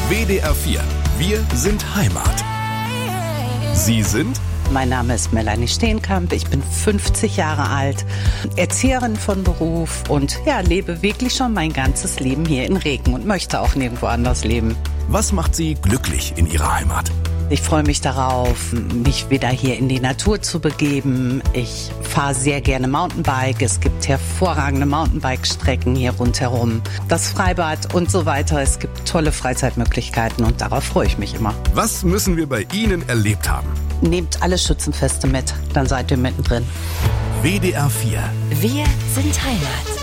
WDR 4. Wir sind Heimat. Sie sind? Mein Name ist Melanie Steenkamp, ich bin 50 Jahre alt, Erzieherin von Beruf und lebe wirklich schon mein ganzes Leben hier in Reken und möchte auch nirgendwo anders leben. Was macht Sie glücklich in Ihrer Heimat? Ich freue mich darauf, mich wieder hier in die Natur zu begeben. Ich fahre sehr gerne Mountainbike. Es gibt hervorragende Mountainbike-Strecken hier rundherum. Das Freibad und so weiter. Es gibt tolle Freizeitmöglichkeiten und darauf freue ich mich immer. Was müssen wir bei Ihnen erlebt haben? Nehmt alle Schützenfeste mit, dann seid ihr mittendrin. WDR 4. Wir sind Heimat.